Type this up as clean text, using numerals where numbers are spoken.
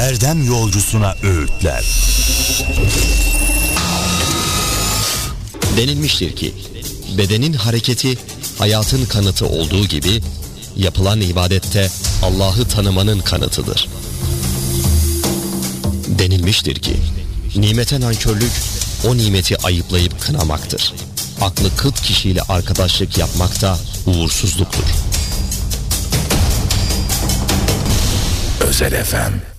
erdem yolcusuna öğütler. Denilmiştir ki bedenin hareketi hayatın kanıtı olduğu gibi yapılan ibadette Allah'ı tanımanın kanıtıdır. Denilmiştir ki nimete nankörlük o nimeti ayıplayıp kınamaktır. Aklı kıt kişiyle arkadaşlık yapmak da uğursuzluktur. Özel FM.